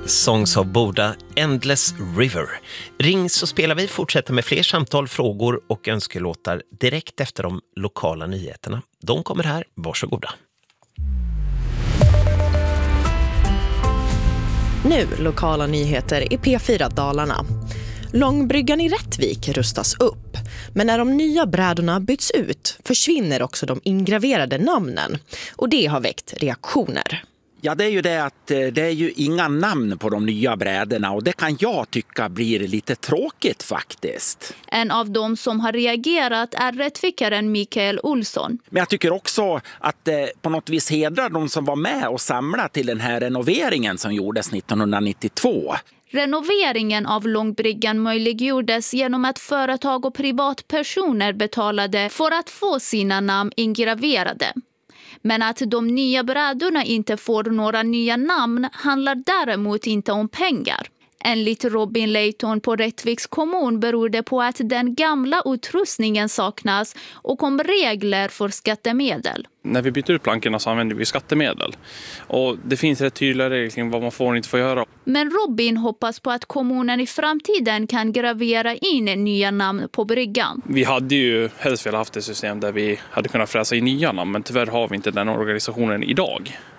Songs of Boda, Endless River. Ring så spelar vi, fortsätter med fler samtal, frågor och önskelåtar direkt efter de lokala nyheterna. De kommer här, varsågoda. Nu lokala nyheter i P4 Dalarna. Långbryggan i Rättvik rustas upp. Men när de nya brädorna byts ut försvinner också de ingraverade namnen. Och det har väckt reaktioner. Ja, det är ju det att det är ju inga namn på de nya brädorna och det kan jag tycka blir lite tråkigt faktiskt. En av dem som har reagerat är rättvikaren Mikael Olsson. Men jag tycker också att det på något vis hedrar de som var med och samlade till den här renoveringen som gjordes 1992. Renoveringen av Långbryggan möjliggjordes genom att företag och privatpersoner betalade för att få sina namn ingraverade. Men att de nya brädorna inte får några nya namn handlar däremot inte om pengar. Enligt Robin Leighton på Rättviks kommun beror det på att den gamla utrustningen saknas och om regler för skattemedel. När vi byter ut plankorna så använder vi skattemedel. Och det finns rätt tydliga regler kring vad man får och inte får göra. Men Robin hoppas på att kommunen i framtiden kan gravera in nya namn på bryggan. Vi hade ju helst velat haft ett system där vi hade kunnat fräsa in nya namn, men tyvärr har vi inte den organisationen idag.